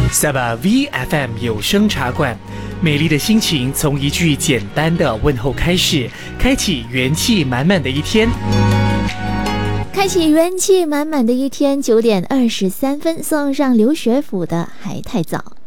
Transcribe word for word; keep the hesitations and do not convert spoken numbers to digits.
Saba V F M 有声茶馆，美丽的心情从一句简单的问候开始，开启元气满满的一天。 开启元气满满的一天，九点二十三分，送上刘学府的《还太早》。